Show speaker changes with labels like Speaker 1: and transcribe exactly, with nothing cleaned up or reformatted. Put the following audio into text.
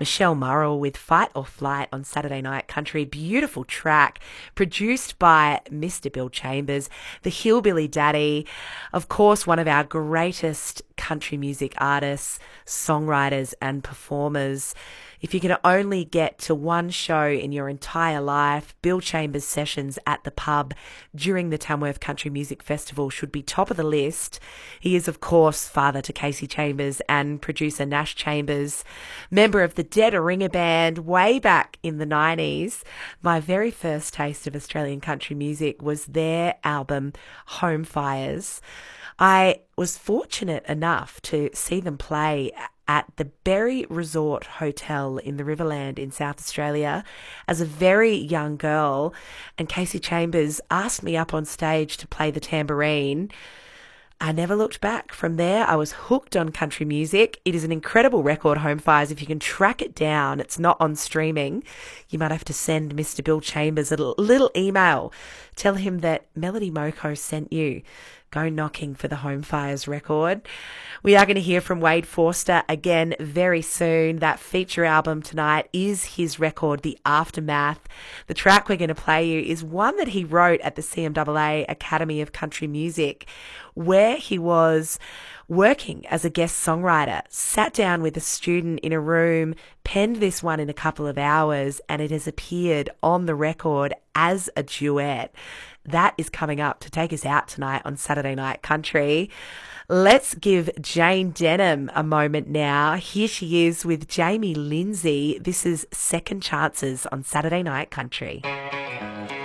Speaker 1: Michelle Murrell with Fight or Flight on Saturday Night Country. Beautiful track produced by Mister Bill Chambers, the Hillbilly Daddy. Of course, one of our greatest country music artists, songwriters and performers. If you can only get to one show in your entire life, Bill Chambers sessions at the pub during the Tamworth Country Music Festival should be top of the list. He is, of course, father to Casey Chambers and producer Nash Chambers, member of the Dead Ringer Band way back in the nineties. My very first taste of Australian country music was their album Home Fires. I was fortunate enough to see them play at the Berry Resort Hotel in the Riverland in South Australia as a very young girl, and Casey Chambers asked me up on stage to play the tambourine. I never looked back. From there, I was hooked on country music. It is an incredible record, Home Fires. If you can track it down, it's not on streaming. You might have to send Mister Bill Chambers a little email. Tell him that Melody Moko sent you. Go knocking for the Home Fires record. We are going to hear from Wade Forster again very soon. That feature album tonight is his record, The Aftermath. The track we're going to play you is one that he wrote at the C M A A Academy of Country Music, where he was working as a guest songwriter, sat down with a student in a room, penned this one in a couple of hours, and it has appeared on the record as a duet. That is coming up to take us out tonight on Saturday Night Country. Let's give Jane Denham a moment now. Here she is with Jamie Lindsay. This is Second Chances on Saturday Night Country.